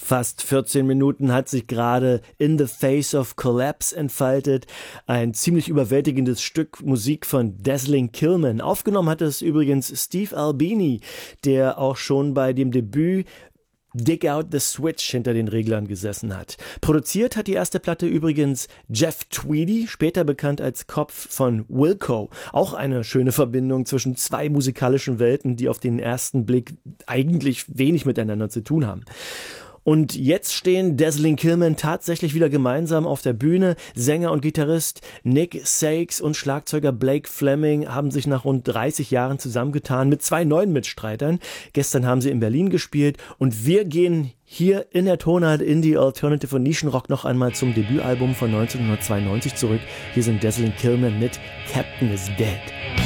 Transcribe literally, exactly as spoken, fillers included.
Fast vierzehn Minuten hat sich gerade In the Face of Collapse entfaltet. Ein ziemlich überwältigendes Stück Musik von Dazzling Killman. Aufgenommen hat es übrigens Steve Albini, der auch schon bei dem Debüt Dig Out the Switch hinter den Reglern gesessen hat. Produziert hat die erste Platte übrigens Jeff Tweedy, später bekannt als Kopf von Wilco. Auch eine schöne Verbindung zwischen zwei musikalischen Welten, die auf den ersten Blick eigentlich wenig miteinander zu tun haben. Und jetzt stehen Dazzling Killman tatsächlich wieder gemeinsam auf der Bühne. Sänger und Gitarrist Nick Sakes und Schlagzeuger Blake Fleming haben sich nach rund dreißig Jahren zusammengetan mit zwei neuen Mitstreitern. Gestern haben sie in Berlin gespielt und wir gehen hier in der Tonart Indie, Alternative und Nischenrock noch einmal zum Debütalbum von neunzehnhundertzweiundneunzig zurück. Hier sind Dazzling Killman mit Captain is Dead.